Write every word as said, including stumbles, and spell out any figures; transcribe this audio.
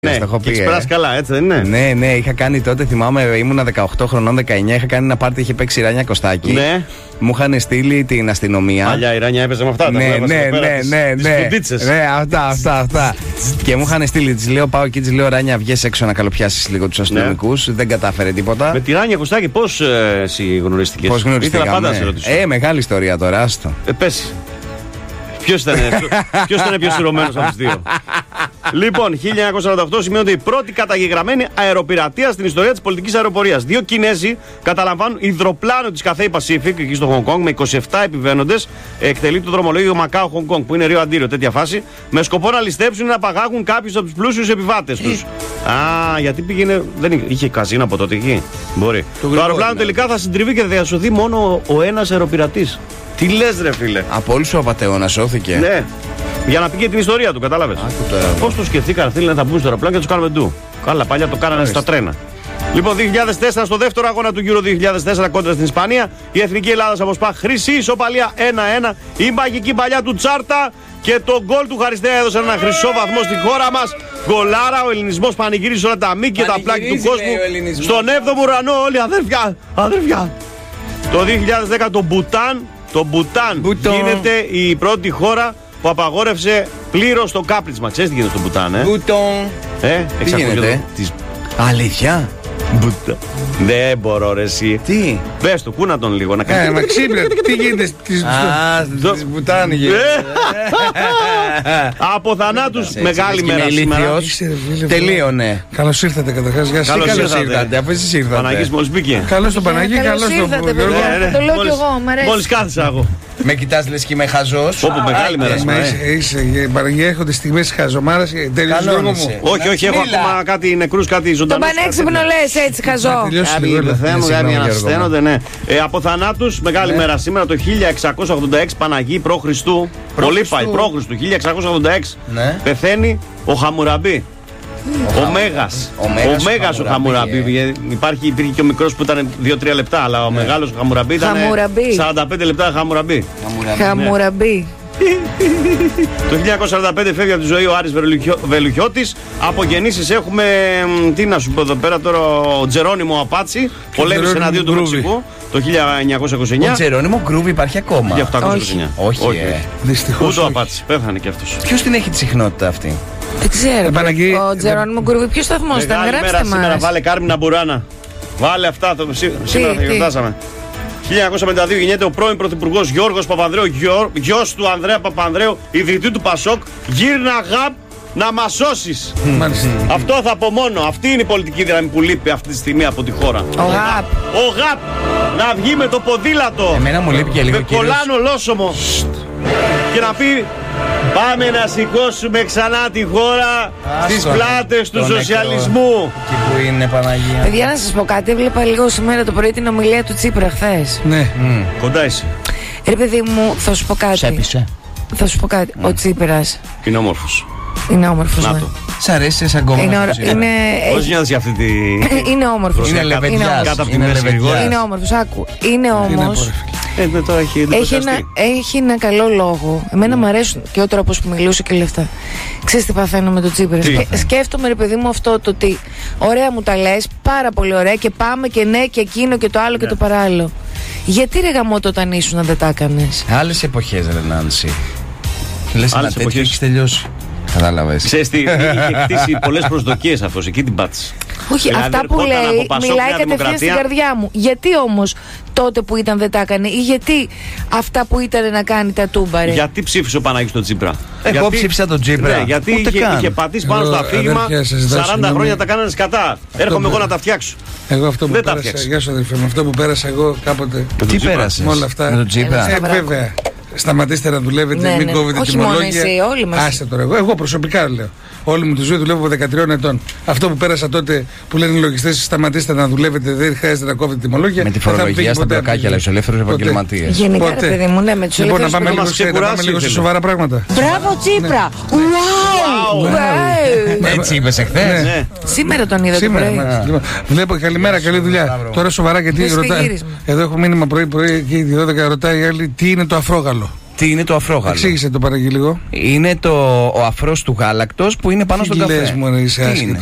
Ναι, το έχω πει. Έχεις περάσει καλά, έτσι δεν είναι? Ναι, ναι, είχα κάνει τότε, θυμάμαι, ήμουνα δεκαοκτώ χρονών, δεκαεννιά, είχα κάνει ένα πάρτι, είχε παίξει η Ράνια Κωστάκη. Ναι. Μου είχαν στείλει την αστυνομία. Παλιά η Ράνια έπαιζε με αυτά, ναι, τα ναι, ναι, ναι, ναι, τις ναι, φουντίτσες. ναι, αυτά, αυτά, αυτά. Και μου είχαν στείλει, της λέω, πάω εκεί, της λέω, Ράνια, βγες έξω να καλοπιάσεις λίγο τους αστυνομικούς. Ναι. Δεν κατάφερε τίποτα. Με τη Ράνια Κωστάκη, πώς ε, εσύ γνωριστήκες? Πώς γνωριστήκαμε? Ήθελα πάντα να σε ρωτήσω. Ε, μεγάλη ιστορία τώρα, άστο. Ε, πες. Ποιος ήταν, ποιος ήταν πιο σειρωμένος από τους δύο? Λοιπόν, χίλια εννιακόσια σαράντα οκτώ σημαίνονται η πρώτη καταγεγραμμένη αεροπειρατεία στην ιστορία της πολιτικής αεροπορίας. Δύο Κινέζοι καταλαμβάνουν υδροπλάνο της Cathay Pacific εκεί στο Χονγκ Κονγκ με είκοσι επτά επιβαίνοντες. Εκτελεί το δρομολόγιο Μακάο Χονγκ Κονγκ που είναι Ρίο Αντίριο, τέτοια φάση. Με σκοπό να ληστέψουν ή να παγάγουν κάποιους από τους πλούσιους επιβάτες τους. Α, γιατί πήγαινε. Δεν είχε, είχε καζίνα από τότε εκεί. Μπορεί. Το, το αεροπλάνο τελικά θα συντριβεί και θα διασωθεί μόνο ο ένας αεροπειρατής. Τι λες, ρε φίλε? Από όλους ο απατεώνα σώθηκε. Ναι. Για να πει και την ιστορία του, κατάλαβες. Πώς το σκεφτήκαν, θέλουν να μπουν στο αεροπλάνο και τους κάνουμε ντου. Καλά, παλιά το κάνανε στα τρένα. Λοιπόν, δύο χιλιάδες τέσσερα στο δεύτερο αγώνα του Euro δύο χιλιάδες τέσσερα κόντρα στην Ισπανία. Η Εθνική Ελλάδα από ΣΠΑ χρυσή ισοπαλία ένα ένα. Η μαγική παλιά του Τσάρτα και το γκολ του Χαριστέα έδωσε ένα χρυσό βαθμό στη χώρα μας. Γκολάρα, ο ελληνισμός πανηγυρίζει όλα τα μήκη και τα πλάκη του κόσμου. Στον έβδομο ουρανό, όλοι αδέρφια, αδέρφια. Το δύο χιλιάδες δέκα το Μπουτάν. Το Μπουτάν Μπουτόν. γίνεται η πρώτη χώρα που απαγόρευσε πλήρως το κάπνισμα. Ξέρεις τι γίνεται στο Μπουτάν, ε? Μπουτόν. Ε, τι γίνεται? Της... Αλήθεια? Μπουτάν. Δεν μπορώ ρε εσύ. Τι? Πες το, κούνα τον λίγο να κάνει. Ε, μα ξύπνε, τι γίνεται στις... Α, στις Μπουτάν γίνεται. Από θανάτους μεγάλη μέρα σήμερα. Τελείωνε. Καλώς ήρθατε καταρχάς. Γεια σας. Καλώς ήρθατε. Αφού εσείς ήρθατε. Παναγής μόλις μπήκε. Καλώς τον Παναγί, καλώς τον Γιώργο. Το λέω κι εγώ, μ' αρέσει. Μόλις κάθισα εγώ. Με κοιτάς λες και είμαι χαζός. Όπου μεγάλη μέρα σήμερα. Είσαι, Παναγί, έχονται στιγμές χαζομάρας. Τελείως Γιώργο μου. Όχι, όχι, έχω ακόμα κάτι νεκρούς, κάτι ζωντανούς. Τον πανέξυπνο λες έτσι, χαζό. Κάποιοι ανασταίνονται, ναι. Από θανάτους, μεγάλη μέρα σήμερα το χίλια εξακόσια ογδόντα έξι Παναγί π.Χ. Πολύ πάει, π.Χ. χίλια εξακόσια ογδόντα έξι πεθαίνει ο Χαμουραμπί. Ο Μέγας. Ο Μέγας ο Χαμουραμπί. Υπάρχει, υπήρχε και ο μικρός που ήταν δύο τρία λεπτά, αλλά ο μεγάλος Χαμουραμπί ήταν σαράντα πέντε λεπτά Χαμουραμπί. Χαμουραμπί. Το χίλια εννιακόσια σαράντα πέντε φεύγει από τη ζωή ο Άρης Βελουχιώτης. Από γεννήσεις έχουμε, τι να σου πω εδώ πέρα τώρα, ο Τζερόνιμο Απάτσι. Πολέμησε εναντίον του Μεξικού το χίλια εννιακόσια είκοσι εννιά. Ο Τζερόνιμο Γκρούβι υπάρχει ακόμα? χίλια οκτακόσια είκοσι εννιά. Όχι, όχι. Ε. Δυστυχώς. Ούτε ο Απάτσι, πέθανε και αυτός. Ποιος την έχει τη συχνότητα αυτή? Δεν ξέρω. Παναγί... Ο Τζερόνιμο Γκρούβι, ποιος σταθμός ήταν? Γράψτε μας. Σήμερα βάλε Κάρμινα Μπουράνα. Βάλε αυτά, το, σήμερα θα γιορτάσαμε. χίλια εννιακόσια πενήντα δύο γεννιέται ο πρώην πρωθυπουργός Γιώργος Παπανδρέου, γιος του Ανδρέα Παπανδρέου, ιδρυτή του Πασόκ. Γύρνα γαπ να μας σώσεις. Αυτό θα πω μόνο. Αυτή είναι η πολιτική δύναμη που λείπει αυτή τη στιγμή από τη χώρα. Ο ΓΑΠ. Ο ΓΑΠ να βγει με το ποδήλατο. Εμένα μου λείπει και λίγο με κολάνο λόσωμο. Και να πει πάμε να σηκώσουμε ξανά τη χώρα στις πλάτες του σοσιαλισμού. Εκεί που είναι, Παναγία. Παιδιά, να σας πω κάτι. Έβλεπα λίγο σήμερα το πρωί την ομιλία του Τσίπρα χθες. Ναι. Mm. Κοντά είσαι. Ρε παιδί μου, θα σου πω κάτι. Σέπισε. Θα σου πω κάτι. Mm. Ο Τσίπρας είναι όμορφος. Είναι όμορφος. Να ναι. το. Σ' αρέσει σαν κόμμα? Είναι, είναι... Πώς νιώθεις για αυτή τη... είναι όμορφος. Είναι λεβεντιάς. Κάτω από τη μέση γρήγορα. Είναι όμορφος. Άκου. Είναι όμως... Ε, ναι, τώρα έχει, έχει, ένα, έχει ένα καλό λόγο. Εμένα μου αρέσουν και ο τρόπος που μιλούσε και όλα αυτά. Ξέρεις τι παθαίνω με τον Τσίπρα? Σκε, σκέφτομαι ρε παιδί μου αυτό το ότι ωραία μου τα λες, πάρα πολύ ωραία και πάμε και ναι και εκείνο και το άλλο, ναι, και το παράλληλο. Γιατί ρε γαμώτο όταν ήσουν να δεν τα έκανες? Άλλες εποχές ρε Νάνση. Λες ένα τέτοιο έχεις τελειώσει. Κατάλαβες. Ξέρεις τι, είχε χτίσει πολλές προσδοκίες αυτός, εκεί την πάτησε. Όχι, δηλαδή, αυτά που λέει μιλάει κατευθείαν στην καρδιά μου. Γιατί όμως τότε που ήταν δεν τα έκανε, ή γιατί αυτά που ήταν να κάνει τα τούμπαρε? Γιατί ψήφισε ο Παναγής τον Τσίπρα? Εγώ γιατί... ψήφισα τον Τσίπρα. Ναι, γιατί είχε, είχε πατήσει πάνω στο αφήγημα σαράντα χρόνια τα κάνανε σκατά. Έρχομαι εγώ να τα φτιάξω. Εγώ αυτό που δεν πέρασα, γεια σου αδελφέ μου, αυτό που πέρασα εγώ κάποτε. Τι πέρασες? Με όλα αυτά. Με τον Τσίπρα. Ε, βέβαια. Σταματήστε να δουλεύετε, ναι, μην ναι. κόβετε τιμολόγια. Άστε τώρα, εγώ, εγώ προσωπικά λέω. Όλη μου τη ζωή δουλεύω από δεκατρία ετών. Αυτό που πέρασα τότε που λένε οι λογιστές, σταματήστε να δουλεύετε, δεν χρειάζεται να κόβετε τιμολόγια. Με τη φορολογία στα μπλοκάκια, αλλά στου ελεύθερους επαγγελματίες. Γενικά, ρε παιδί μου, ναι, με τους λοιπόν, ελεύθερους επαγγελματίες. Λοιπόν, να πάμε λίγο σε σοβαρά πράγματα. Μπράβο, Τσίπρα! Wow! Έτσι είπες εχθές? Σήμερα τον είδα το πρωί. Βλέπω καλημέρα, καλή δουλειά. Τώρα σοβαρά γιατί ρωτάει. Εδώ έχω μήνυμα πρωί-πρωί και η δώδεκα ρωτάει η άλλη τι είναι το αφρόγαλο. Τι είναι το αφρόγαλο? Εξήγησε το παραγγείλει λίγο. Είναι το, ο αφρός του γάλακτος που είναι πάνω στον καφέ. Μου, είσαι